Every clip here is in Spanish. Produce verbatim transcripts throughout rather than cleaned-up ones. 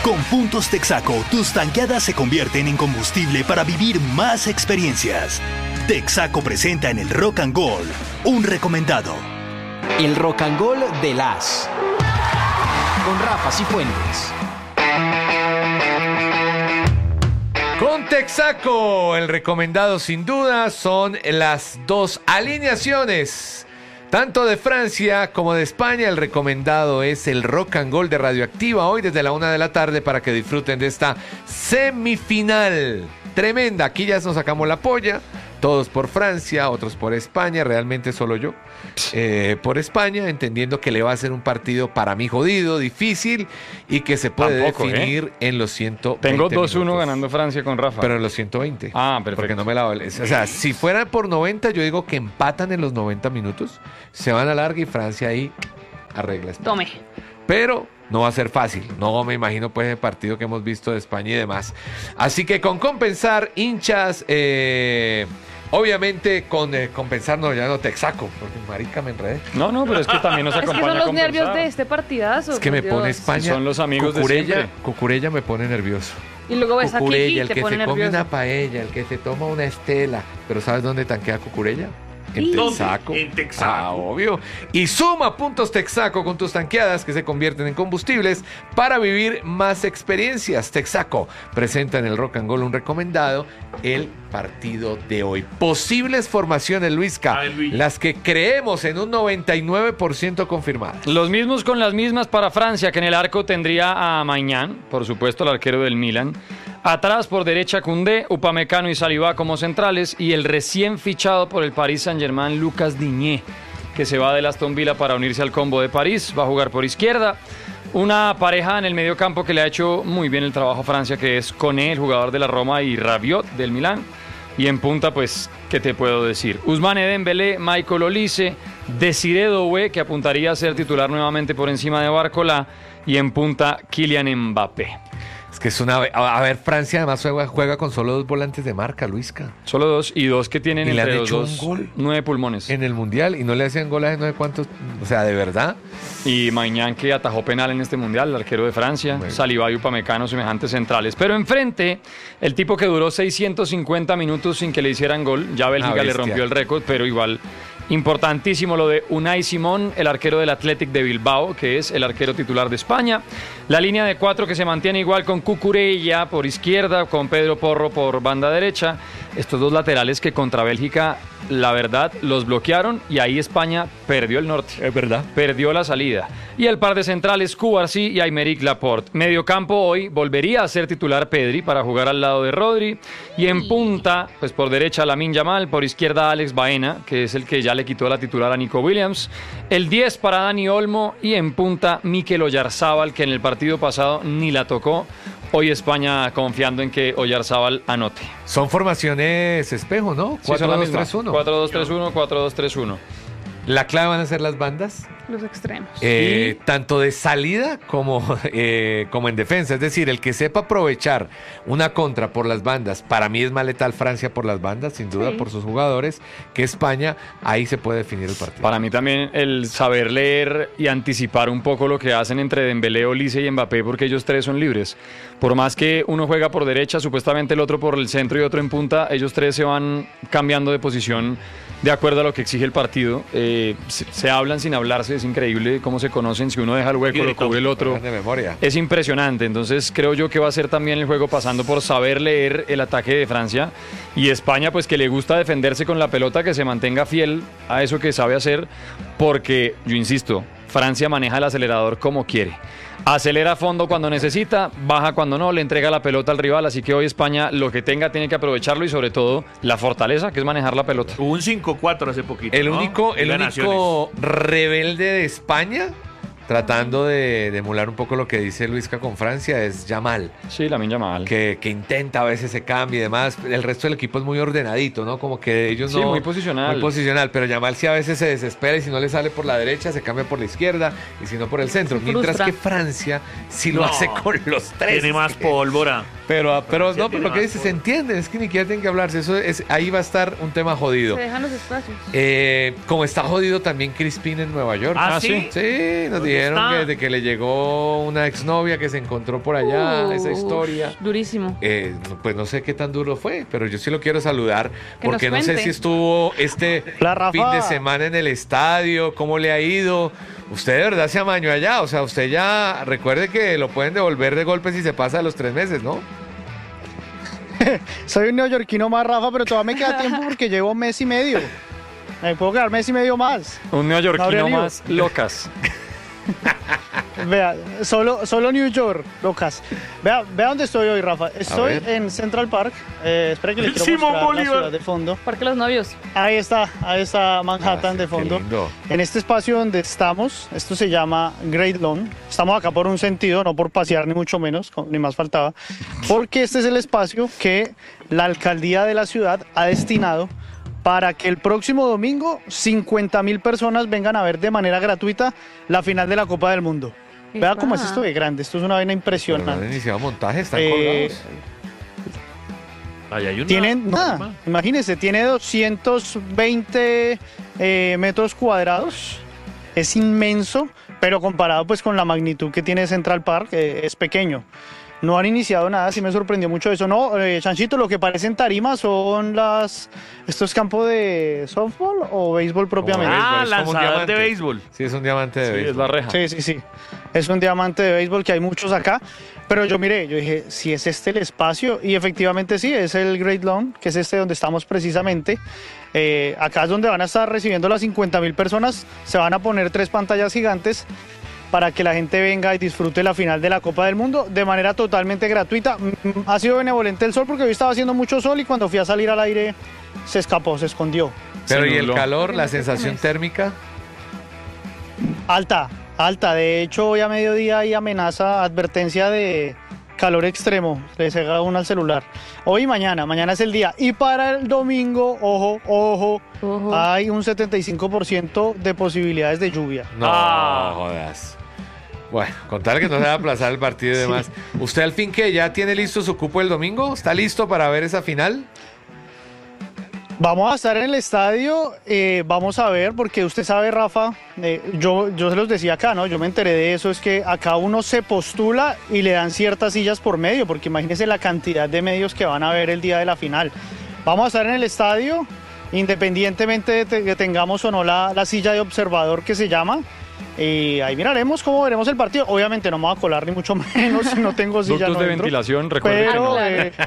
Con Puntos Texaco, tus tanqueadas se convierten en combustible para vivir más experiencias. Texaco presenta en el Rock and Roll un recomendado. El Rock and Roll de las con Rafa Cifuentes. Con Texaco, el recomendado sin duda son las dos alineaciones. Tanto de Francia como de España, el recomendado es el Rock and Roll de Radioactiva, hoy desde la una de la tarde, para que disfruten de esta semifinal tremenda. Aquí ya nos sacamos la polla, todos por Francia, otros por España, realmente solo yo eh, por España, entendiendo que le va a ser un partido para mí jodido, difícil, y que se puede Tampoco, definir ¿eh? en los ciento veinte Tengo dos uno minutos. Ganando Francia con Rafa. Pero en los ciento veinte. Ah, perfecto. Porque no me la... O sea, si fuera por noventa, yo digo que empatan en los noventa minutos, se van a larga y Francia ahí arregla esto. Tome. Pero no va a ser fácil. No me imagino pues el partido que hemos visto de España y demás. Así que con compensar, hinchas... Eh, Obviamente con eh, compensar, no, ya no Texaco, porque marica me enredé. No, no, pero es que también nos Es que acompaña son los compensar. nervios de este partidazo. Es que me por pone Dios. España. Son los amigos de Cucurella, siempre. Cucurella me pone nervioso. Y luego ves a Kiki Cucurella, y el te que pone se come nervioso. una paella, el que se toma una estela. Pero ¿sabes dónde tanquea Cucurella? En ¿Dónde? Texaco. En Texaco. Ah, obvio. Y suma puntos Texaco con tus tanqueadas que se convierten en combustibles para vivir más experiencias. Texaco presenta en el Rock and Roll un recomendado, el partido de hoy. Posibles formaciones, Luisca, Ay, Luis. las que creemos en un noventa y nueve por ciento confirmadas. Los mismos con las mismas para Francia, que en el arco tendría a Maignan, por supuesto el arquero del Milan. Atrás por derecha Koundé, Upamecano y Saliba como centrales, y el recién fichado por el Paris Saint-Germain Lucas Digne, que se va del Aston Villa para unirse al combo de París, va a jugar por izquierda. Una pareja en el medio campo que le ha hecho muy bien el trabajo a Francia, que es Koné, el jugador de la Roma, y Rabiot del Milán. Y en punta, pues, ¿qué te puedo decir? Ousmane Dembélé, Michael Olise, Desiré Doué, que apuntaría a ser titular nuevamente por encima de Barcola, y en punta Kylian Mbappé. Es que es una... A ver, Francia además juega, juega con solo dos volantes de marca, Luisca. Solo dos, y dos que tienen Y le entre han los hecho dos un gol nueve pulmones. en el Mundial y no le hacían gol a no sé cuántos... O sea, de verdad... Y Maignan, que atajó penal en este Mundial, el arquero de Francia. Bueno. Saliba y Upamecano, semejantes centrales. Pero enfrente, el tipo que duró seiscientos cincuenta minutos sin que le hicieran gol. Ya Bélgica Ah, le bestia. rompió el récord, pero igual... Importantísimo lo de Unai Simón, el arquero del Athletic de Bilbao, que es el arquero titular de España. La línea de cuatro que se mantiene igual con Cucurella por izquierda, con Pedro Porro por banda derecha. Estos dos laterales que contra Bélgica, la verdad, los bloquearon y ahí España perdió el norte. Es verdad. Perdió la salida. Y el par de centrales, Cubarsí y Aymeric Laporte. Mediocampo hoy volvería a ser titular Pedri para jugar al lado de Rodri. Y en punta, pues por derecha Lamine Yamal, por izquierda Alex Baena, que es el que ya le quitó la titular a Nico Williams. El diez para Dani Olmo y en punta Mikel Oyarzábal, que en el partido pasado ni la tocó. Hoy España confiando en que Oyarzábal anote. Son formaciones espejo, ¿no? Sí, son la misma. cuatro dos tres uno. cuatro dos tres uno, cuatro dos tres uno. La clave van a ser las bandas. Los extremos. Eh, tanto de salida como, eh, como en defensa. Es decir, el que sepa aprovechar una contra por las bandas, para mí es más letal Francia por las bandas, sin duda, Sí. por sus jugadores, que España, ahí se puede definir el partido. Para mí también el saber leer y anticipar un poco lo que hacen entre Dembélé, Olise y Mbappé, porque ellos tres son libres. Por más que uno juega por derecha, supuestamente el otro por el centro y otro en punta, ellos tres se van cambiando de posición de acuerdo a lo que exige el partido. Eh, se, se hablan sin hablarse, es increíble cómo se conocen. Si uno deja el hueco, lo cubre el otro. De memoria. Es impresionante. Entonces creo yo que va a ser también el juego pasando por saber leer el ataque de Francia. Y España, pues que le gusta defenderse con la pelota, que se mantenga fiel a eso que sabe hacer. Porque, yo insisto, Francia maneja el acelerador como quiere. Acelera a fondo cuando necesita, baja cuando no, le entrega la pelota al rival. Así que hoy España lo que tenga tiene que aprovecharlo, y sobre todo la fortaleza, que es manejar la pelota. Hubo un cinco cuatro hace poquito, El ¿no? único, el Liga único rebelde de España, tratando de, de emular un poco lo que dice Luisca con Francia, es Yamal. Sí, Lamine Yamal. Que, que intenta a veces se cambia y demás. El resto del equipo es muy ordenadito, ¿no? Como que ellos Sí, no... muy posicional. Muy posicional, pero Yamal sí a veces se desespera y si no le sale por la derecha, se cambia por la izquierda y si no por el centro. Se Mientras frustra. que Francia sí lo No, hace con los tres. Tiene más pólvora. Pero, pero Francia no, pero tiene lo que más dice se por- entiende, es que ni siquiera tienen que hablarse, eso es, ahí va a estar un tema jodido. Se dejan los espacios. Eh, como está jodido también Crispin en Nueva York. Ah, Ah, sí. sí. Sí, nos ¿Dónde dijeron está? que desde que le llegó una exnovia que se encontró por allá, esa Uf, historia. Durísimo. Eh, pues no sé qué tan duro fue, pero yo sí lo quiero saludar Que porque no nos sé cuente. si estuvo este Hola, Rafa. fin de semana en el estadio, cómo le ha ido. Usted de verdad se amañó allá, o sea, usted ya recuerde que lo pueden devolver de golpe si se pasa de los tres meses, ¿no? Soy un neoyorquino más, Rafa, pero todavía me queda tiempo porque llevo mes y medio. Me puedo quedar mes y medio más. Un No habría neoyorquino lío. más locas. Vea, solo, solo New York, locas. Vea, vea dónde estoy hoy, Rafa. Estoy ver. en Central Park. Eh, espera que les quiero Simón mostrar Bolívar. la ciudad de fondo. Parque los novios. Ahí está, ahí está Manhattan Ah, sí, de qué fondo. lindo. En este espacio donde estamos, esto se llama Great Lawn. Estamos acá por un sentido, no por pasear ni mucho menos, co- ni más faltaba, porque este es el espacio que la alcaldía de la ciudad ha destinado para que el próximo domingo cincuenta mil personas vengan a ver de manera gratuita la final de la Copa del Mundo. Vea cómo es Epa. esto de grande, esto es una vaina Pero no han impresionante. iniciado montaje, están Eh, colgados. Ahí hay una Tienen, nada, norma. imagínense, tiene doscientos veinte eh, metros cuadrados, es inmenso, pero comparado pues con la magnitud que tiene Central Park, eh, es pequeño. No han iniciado nada, sí me sorprendió mucho eso. No, eh, Chanchito, lo que parecen tarimas son las, estos campos de softball o béisbol propiamente. Ah, Es como un lanzador diamante. de béisbol. Sí, es un diamante de Sí, es béisbol. la reja. Sí, sí, sí. Es un diamante de béisbol que hay muchos acá. Pero yo miré, yo dije, si es este el espacio, y efectivamente sí, es el Great Lawn, que es este donde estamos precisamente. Eh, acá es donde van a estar recibiendo las cincuenta mil personas. Se van a poner tres pantallas gigantes para que la gente venga y disfrute la final de la Copa del Mundo de manera totalmente gratuita. Mm, Ha sido benevolente el sol porque hoy estaba haciendo mucho sol y cuando fui a salir al aire se escapó, se escondió. Pero Se ¿y el nubló. calor, la No sé sensación cómo es. térmica? Alta, alta. De hecho, hoy a mediodía hay amenaza, advertencia de calor extremo. Le cega uno al celular. Hoy y mañana, mañana es el día. Y para el domingo, ojo, ojo, Ojo. hay un setenta y cinco por ciento de posibilidades de lluvia. No, Ah. jodas. Bueno, con tal que no se va a aplazar el partido y demás. ¿Usted al fin que ya tiene listo su cupo el domingo? ¿Está listo para ver esa final? Vamos a estar en el estadio, eh, vamos a ver, porque usted sabe, Rafa, eh, yo, yo se los decía acá, ¿no? Yo me enteré de eso, es que acá uno se postula y le dan ciertas sillas por medio, porque imagínese la cantidad de medios que van a ver el día de la final. Vamos a estar en el estadio, independientemente de te- que tengamos o no la, la silla de observador que se llama, y ahí miraremos cómo veremos el partido. Obviamente no me voy a colar ni mucho menos si no tengo silla. Ductos no de entro. ventilación, recuerden que Pero, no. Claro. eh,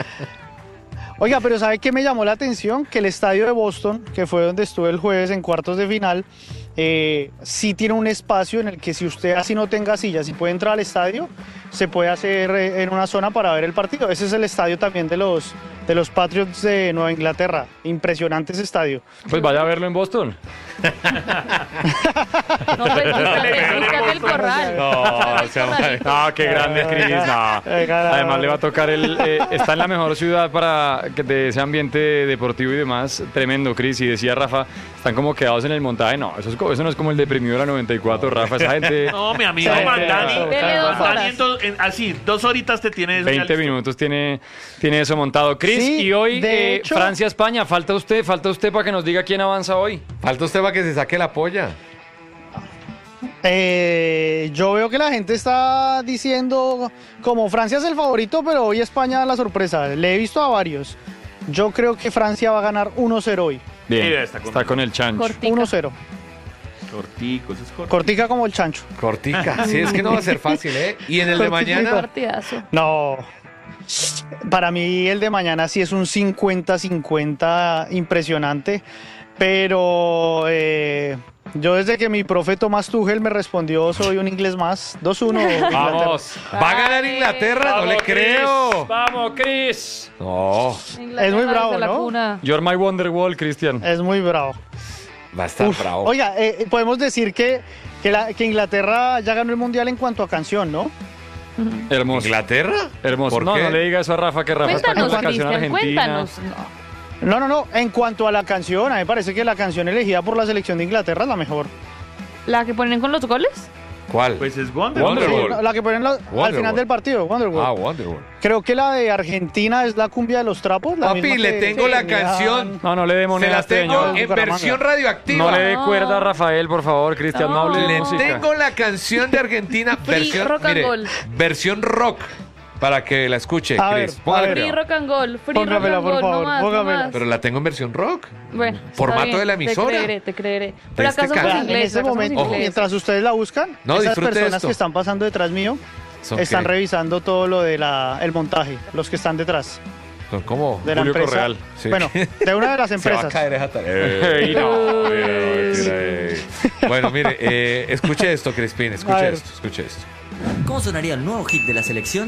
oiga, pero ¿sabe qué me llamó la atención? Que el estadio de Boston, que fue donde estuve el jueves en cuartos de final, eh, sí tiene un espacio en el que si usted así no tenga sillas y puede entrar al estadio, se puede hacer eh, en una zona para ver el partido. Ese es el estadio también de los, de los Patriots de Nueva Inglaterra. Impresionante ese estadio. Pues vaya a verlo en Boston. No, pues búscate, búscate el corral. No, Búscate el se llama- corralito. Ah, qué grande Cris. no. Además le va a tocar el... eh, está en la mejor ciudad para que de ese ambiente deportivo y demás. Tremendo, Cris. Y decía Rafa, están como quedados en el montaje. No, eso, es co- eso no es como el deprimido de la noventa y cuatro, Rafa. Esa gente... No, mi amigo Sí, Mandani. sí, Dele dos Mandani horas. en dos- en- así, dos horitas te tiene eso ya veinte listo. minutos tiene, tiene eso montado. Cris, Sí, y hoy de eh, hecho- Francia-España. Falta usted, falta usted para que nos diga quién avanza hoy. Falta usted para que se saque la polla. Eh, yo veo que la gente está diciendo como Francia es el favorito, pero hoy España da la sorpresa. Le he visto a varios. Yo creo que Francia va a ganar uno cero hoy. Bien, Sí, está, está con- con el chancho. Cortica. uno cero. Cortico, eso es cortico. Cortica como el chancho. Cortica. Sí, es que no va a ser fácil, ¿eh? Y en el de Cortica. mañana, Partidazo. No. Para mí el de mañana sí es un cincuenta cincuenta impresionante. Pero eh, yo desde que mi profe Tomás Tuchel me respondió soy un inglés más. dos uno. Vamos. ¿va a ganar Inglaterra? No le Vamos, Cris. creo. Vamos, Cris. No, Inglaterra Es muy bravo, desde la ¿no? cuna. You're my Wonderwall, Cristian. Es muy bravo. va a estar Uf, bravo. Oiga, eh, podemos decir que, que, la- que Inglaterra ya ganó el mundial en cuanto a canción, ¿no? Hermoso. ¿Inglaterra? Hermoso. ¿Por no, qué? no le diga eso a Rafa, que Rafa está con Cuéntanos, la canción Cristian, argentina. cuéntanos. No. No, no, no. En cuanto a la canción, a mí me parece que la canción elegida por la selección de Inglaterra es la mejor. ¿La que ponen con los goles? ¿Cuál? Pues es Wonder. Wonderwall. Sí, la que ponen la- al Wonderwall. final del partido, Wonderwall. Ah, Wonderwall. Creo que la de Argentina es la cumbia de los trapos. La Papi, misma le que- tengo que la tenía- canción. No, no le dé Se moneda a la este tengo señor. en Bucaramanga. versión radioactiva. No le dé No. cuerda a Rafael, por favor, Cristian, no, No. hable de Le música. tengo la canción de Argentina, Free versión, rock and mire, roll. versión rock, para que la escuche, A Chris. ver, Póngala, a ver. Free pero- rock and roll, free Póngamela, rock and por roll, favor, no más, no póngamela. más. Pero la tengo en versión rock. Bueno, está Formato bien, de la emisora. Te creeré, te creeré. Pero este acá somos canal. En ingleses, ese acá somos momento, Ojo. ingleses. mientras ustedes la buscan, No, esas disfrute personas esto. que están pasando detrás mío ¿Son están qué? revisando todo lo de la el montaje, los que están detrás ¿Son cómo? de la Julio empresa. Correal. Sí. Bueno, de una de las Se va a empresas. caer esa tarea. Ey, no. Eh, mentira, eh. Bueno, mire, eh, escuche esto, Crispín, A escuche ver. esto, escuche esto. ¿Cómo sonaría el nuevo hit de la selección